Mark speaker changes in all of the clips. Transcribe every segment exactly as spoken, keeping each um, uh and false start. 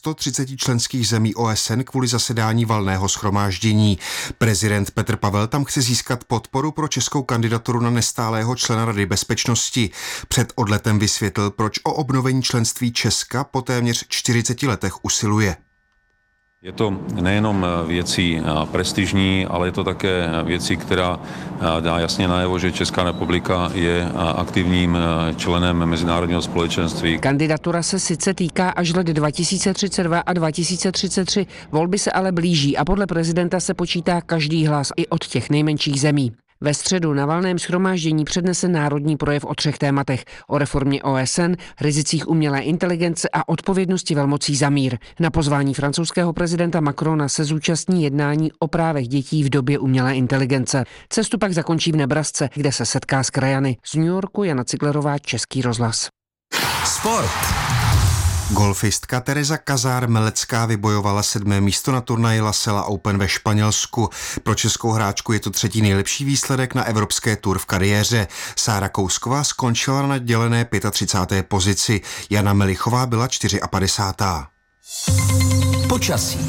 Speaker 1: sto třicet členských zemí O S N kvůli zasedání valného shromáždění. Prezident Petr Pavel tam chce získat podporu pro českou kandidaturu na nestálého člena Rady bezpečnosti. Před odletem vysvětlil, proč o obnovení členství Česka po téměř čtyřiceti letech usiluje.
Speaker 2: Je to nejenom věcí prestižní, ale je to také věcí, která dá jasně najevo, že Česká republika je aktivním členem mezinárodního společenství.
Speaker 3: Kandidatura se sice týká až let dva tisíce třicet dva a dva tisíce třicet tři, volby se ale blíží a podle prezidenta se počítá každý hlas i od těch nejmenších zemí. Ve středu na valném shromáždění přednese národní projev o třech tématech: o reformě O S N, rizicích umělé inteligence a odpovědnosti velmocí za mír. Na pozvání francouzského prezidenta Macrona se zúčastní jednání o právech dětí v době umělé inteligence. Cestu pak zakončí v Nebrasce, kde se setká s krajany. Z New Yorku Jana Ciglerová, Český rozhlas.
Speaker 4: Sport.
Speaker 1: Golfistka Teresa Kazár-Melecká vybojovala sedmé místo na turnaji La Sella Open ve Španělsku. Pro českou hráčku je to třetí nejlepší výsledek na evropské tour v kariéře. Sára Kousková skončila na dělené třicáté páté pozici. Jana Melichová byla padesátá čtvrtá
Speaker 4: Počasí.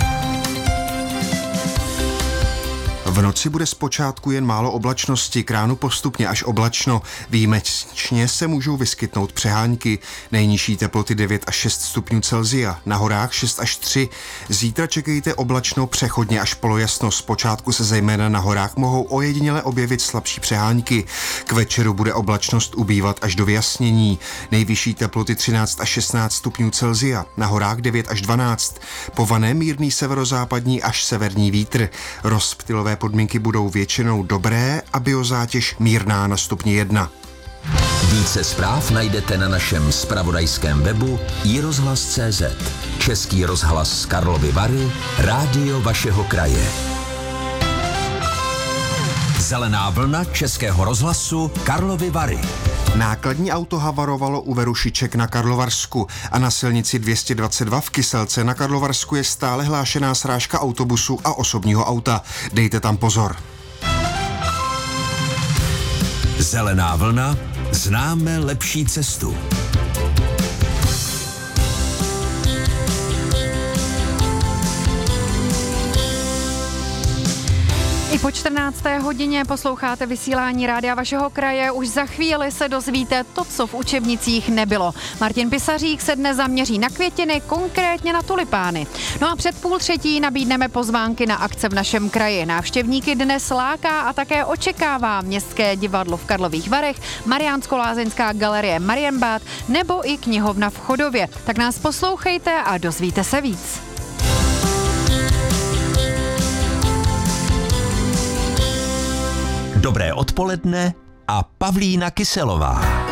Speaker 1: V noci bude zpočátku jen málo oblačnosti, k ránu postupně až oblačno. Výjimečně se můžou vyskytnout přehánky. Nejnižší teploty devět až šest stupňů Celsia, na horách šest až tři. Zítra čekejte oblačno, přechodně až polojasno. Zpočátku se zejména na horách mohou ojediněle objevit slabší přehánky. K večeru bude oblačnost ubývat až do vyjasnění. Nejvyšší teploty třináct až šestnáct stupňů Celsia, na horách devět až dvanáct. Po vané mírný severozápadní až severní vítr. Rozptylové podmínky budou většinou dobré a biozátěž mírná na stupni jedna.
Speaker 4: Více zpráv najdete na našem zpravodajském webu i rozhlas tečka cé zet. Český rozhlas Karlovy Vary, rádio vašeho kraje. Zelená vlna Českého rozhlasu Karlovy Vary.
Speaker 1: Nákladní auto havarovalo u Verušiček na Karlovarsku a na silnici dvě stě dvacet dva v Kyselce na Karlovarsku je stále hlášená srážka autobusu a osobního auta. Dejte tam pozor.
Speaker 4: Zelená vlna, známe lepší cestu.
Speaker 5: I po čtrnácté hodině posloucháte vysílání rádia vašeho kraje. Už za chvíli se dozvíte to, co v učebnicích nebylo. Martin Pisařík se dnes zaměří na květiny, konkrétně na tulipány. No a před půl třetí nabídneme pozvánky na akce v našem kraji. Návštěvníky dnes láká a také očekává Městské divadlo v Karlových Varech, Mariánsko-lázeňská galerie Marienbad nebo i knihovna v Chodově. Tak nás poslouchejte a dozvíte se víc.
Speaker 4: Dobré odpoledne a Pavlína Kyselová.